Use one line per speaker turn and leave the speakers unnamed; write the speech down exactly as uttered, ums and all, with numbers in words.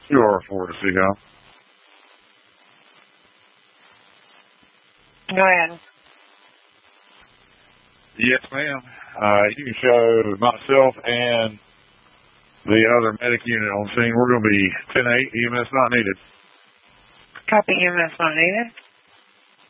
You are for to Seagull.
Go ahead.
Yes, ma'am. Uh, you can show myself and the other medic unit on scene. We're going to be ten eight, E M S not needed.
Copy, E M S not needed.